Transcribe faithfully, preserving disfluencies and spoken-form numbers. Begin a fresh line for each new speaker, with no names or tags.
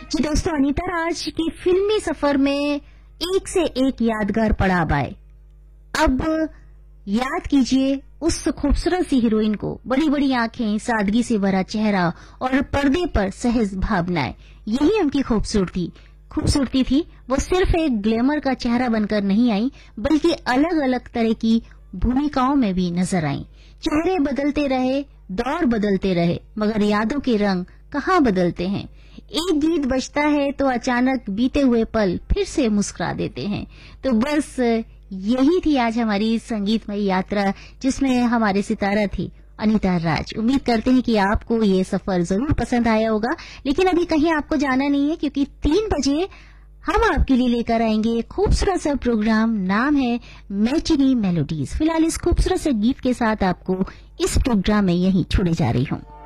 जी दोस्तों, अनीता राज के फिल्मी सफर में एक से एक यादगार पड़ाव आए। अब याद कीजिए उस खूबसूरत सी हीरोइन को, बड़ी बड़ी आंखें, सादगी से भरा चेहरा और पर्दे पर सहज भावनाएं, यही उनकी खूबसूरती खूबसूरती थी। वो सिर्फ एक ग्लैमर का चेहरा बनकर नहीं आई, बल्कि अलग अलग तरह की भूमिकाओं में भी नजर आई। चेहरे बदलते रहे, दौर बदलते रहे, मगर यादों के रंग कहाँ बदलते हैं। एक गीत बजता है तो अचानक बीते हुए पल फिर से मुस्कुरा देते हैं। तो बस यही थी आज हमारी संगीतमय यात्रा, जिसमें हमारे सितारा थी अनीता राज। उम्मीद करते हैं कि आपको ये सफर जरूर पसंद आया होगा। लेकिन अभी कहीं आपको जाना नहीं है, क्योंकि तीन बजे हम आपके लिए लेकर आएंगे खूबसूरत सा प्रोग्राम, नाम है मैटिनी मेलोडीज। फिलहाल इस खूबसूरत से गीत के साथ आपको इस प्रोग्राम में यहीं छोड़े जा रही हूँ।